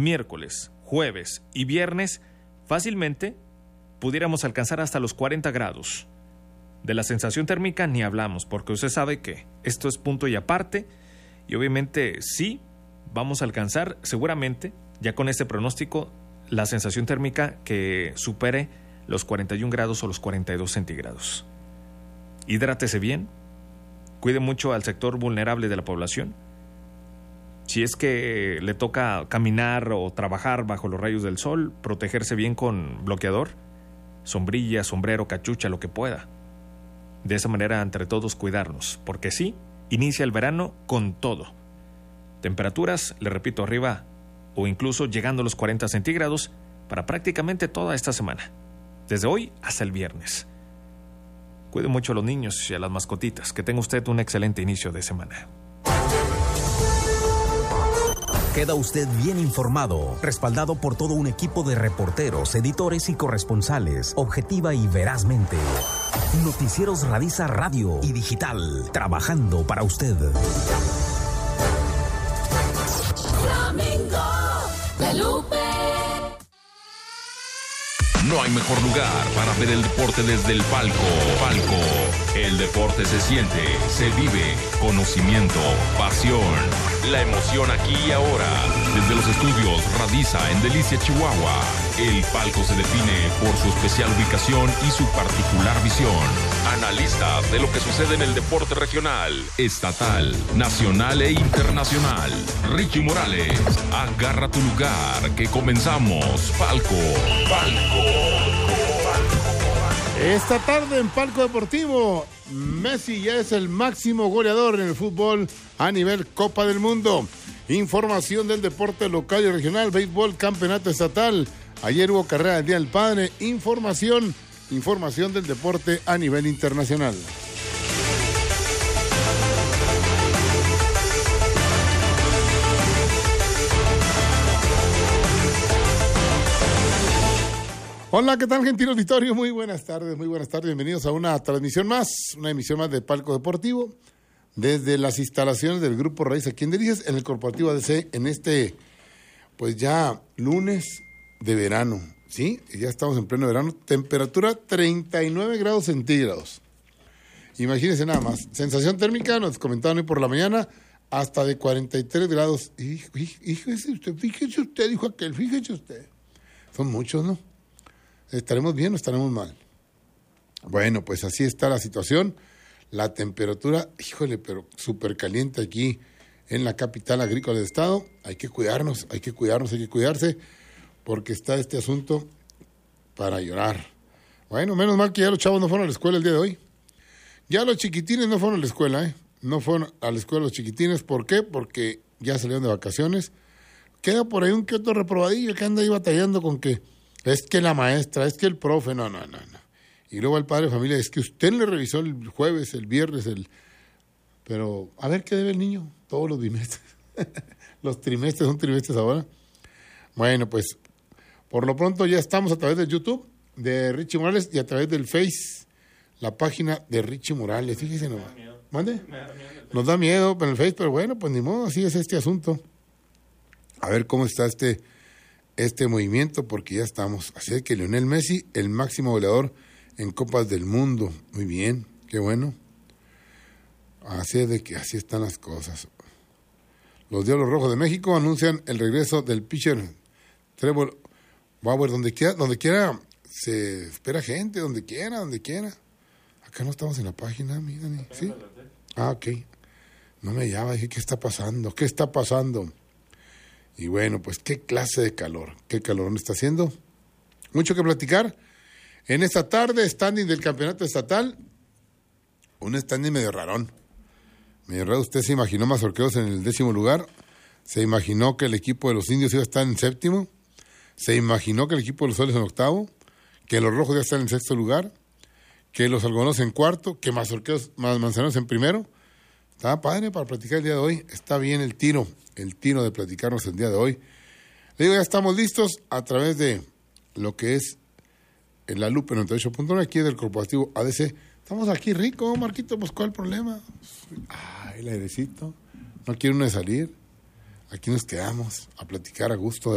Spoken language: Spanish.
miércoles, jueves y viernes, fácilmente pudiéramos alcanzar hasta los 40 grados. De la sensación térmica ni hablamos, porque usted sabe que esto es punto y aparte, y obviamente sí vamos a alcanzar seguramente, ya con este pronóstico, la sensación térmica que supere los 41 grados o los 42 centígrados. Hidrátese bien, cuide mucho al sector vulnerable de la población. Si es que le toca caminar o trabajar bajo los rayos del sol, protegerse bien con bloqueador, sombrilla, sombrero, cachucha, lo que pueda. De esa manera, entre todos, cuidarnos, porque sí, inicia el verano con todo. Temperaturas, le repito, arriba o incluso llegando a los 40 centígrados para prácticamente toda esta semana, desde hoy hasta el viernes. Cuide mucho a los niños y a las mascotitas. Que tenga usted un excelente inicio de semana. Queda usted bien informado, respaldado por todo un equipo de reporteros, editores y corresponsales, objetiva y verazmente. Noticieros Radisa Radio y Digital, trabajando para usted. Flamingo de Lupe. No hay mejor lugar para ver el deporte desde el palco. El deporte se siente, se vive, conocimiento, pasión. La emoción aquí y ahora. Desde los estudios Radisa en Delicia, Chihuahua. El palco se define por su especial ubicación y su particular visión. Analistas de lo que sucede en el deporte regional, estatal, nacional e internacional. Richie Morales, agarra tu lugar que comenzamos. Palco. Esta tarde en Palco Deportivo, Messi ya es el máximo goleador en el fútbol a nivel Copa del Mundo. Información del deporte local y regional, béisbol, campeonato estatal. Ayer hubo carrera del Día del Padre. Información del deporte a nivel internacional. Hola, ¿qué tal, gentil auditorio? Muy buenas tardes, bienvenidos a una transmisión más, una emisión más de Palco Deportivo, desde las instalaciones del Grupo Raíz aquí en Delicias, en el Corporativo ADC, en este, pues ya lunes de verano, ¿sí? Ya estamos en pleno verano, temperatura 39 grados centígrados. Imagínense nada más, sensación térmica, nos comentaban hoy por la mañana, hasta de 43 grados. Fíjese usted, dijo aquel, fíjese usted. Son muchos, ¿no? ¿Estaremos bien o estaremos mal? Bueno, pues así está la situación. La temperatura, pero súper caliente aquí en la capital agrícola del estado. Hay que cuidarse, porque está este asunto para llorar. Bueno, menos mal que ya los chavos no fueron a la escuela el día de hoy. Ya los chiquitines no fueron a la escuela, No fueron a la escuela los chiquitines. ¿Por qué? Porque ya salieron de vacaciones. Queda por ahí un que otro reprobadillo que anda ahí batallando con que es que la maestra, es que el profe, no. Y luego el padre de familia, es que usted le revisó el jueves, el viernes, Pero, a ver, ¿qué debe el niño? Todos los bimestres. Los trimestres son trimestres ahora. Bueno, pues, por lo pronto ya estamos a través del YouTube de Richie Morales y a través del Face, la página de Richie Morales. Fíjese nomás. ¿Mande? Nos da miedo en el Face, pero bueno, pues ni modo, así es este asunto. A ver cómo está este movimiento, porque ya estamos. Así es que Lionel Messi, el máximo goleador en Copas del Mundo. Muy bien, qué bueno. Así es de que así están las cosas. Los Diablos Rojos de México anuncian el regreso del pitcher Trevor Bauer. Donde quiera se espera gente, donde quiera. Acá no estamos en la página, miren, ¿sí? Ok. No me llama, dije, ¿qué está pasando? Y bueno, pues qué clase de calor, qué calor está haciendo. Mucho que platicar. En esta tarde, standing del campeonato estatal, un standing medio rarón. Medio raro, usted se imaginó Mazorqueros en el 10º lugar, se imaginó que el equipo de los Indios iba a estar en 7º, se imaginó que el equipo de los Soles en 8º, que los Rojos ya están en 6º lugar, que los Algodoneros en 4º, que Manzaneros en 1º. Está padre para platicar el día de hoy. Está bien el tino de platicarnos el día de hoy. Le digo, ya estamos listos a través de lo que es en la Lupe 98.9, aquí del Corporativo ADC. Estamos aquí rico, Marquito, pues ¿cuál es el problema? El airecito. No quiere uno de salir. Aquí nos quedamos a platicar a gusto.